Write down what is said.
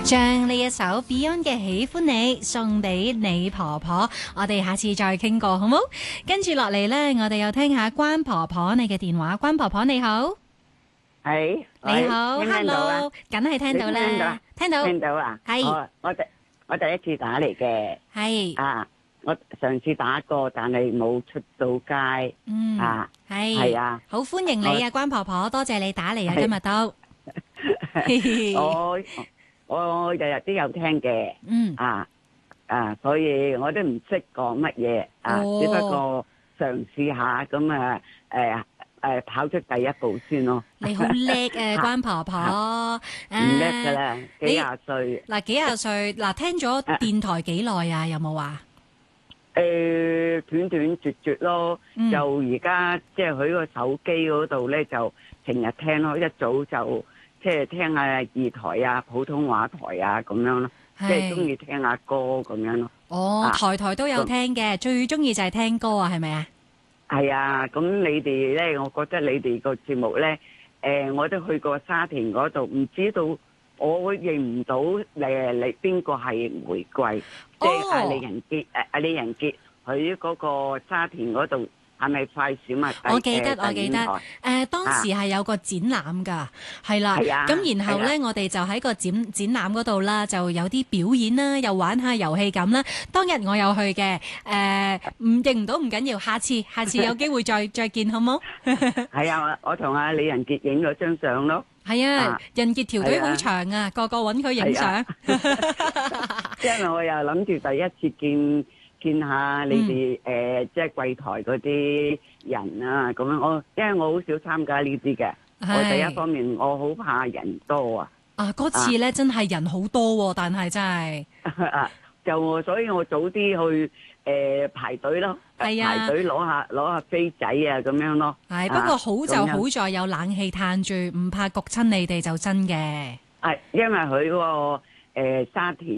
將呢一首 Beyond 嘅喜歡你送俾你婆婆，我哋下次再傾過好冇？跟住落嚟呢，我哋又聽下關婆婆你嘅電話。關婆婆你好， 係你好，Hello，梗係聽到啦，聽到啊， 係我第一次打嚟嘅， 係啊，我上次打過，但係冇出到街，係啊， 好歡迎你啊，關婆婆，多謝你打嚟啊，今日都， 我日日都有聽嘅，所以我都唔識講乜嘢，只不過嘗試下咁跑出第一步先咯。 你好叻啊，關婆婆， 唔叻噶啦，幾廿歲。 嗱，幾廿歲，嗱，聽咗電台幾耐啊？有冇話？ 斷斷絕絕咯，就而家即係佢個手機嗰度咧，就成日聽咯，一早就即係聽下二台啊、普通話台啊咁樣咯，即係中意聽下歌咁樣咯。 哦，台都有聽嘅，最中意就係聽歌啊，係咪啊？ 係啊，咁你哋咧，我覺得你哋個節目咧，我都去過沙田嗰度，唔知道我認唔到你邊個係玫瑰，即係李仁傑，李仁傑佢嗰個沙田嗰度係咪快閃啊？ 我記得，當時係有個展覽㗎，係啦，咁然後咧，我哋就喺個展覽嗰度啦，就有啲表演啦，又玩下遊戲咁啦。當日我有去嘅，認唔到唔緊要，下次有機會再見好冇？ 係啊，我同阿李仁傑影咗張相咯。 係啊，仁傑條隊好長啊，個個揾佢影相。 因為我又諗住第一次見下你哋即係櫃台嗰啲人啊，咁樣因為我好少參加呢啲嘅。我第一方面我好怕人多啊。 嗰次咧真係人好多喎，但係真係所以我早啲去排隊咯，排隊攞下飛仔啊咁樣咯。 係不過好就好在有冷氣嘆住，唔怕焗親你哋就真嘅。 因為佢嗰個沙田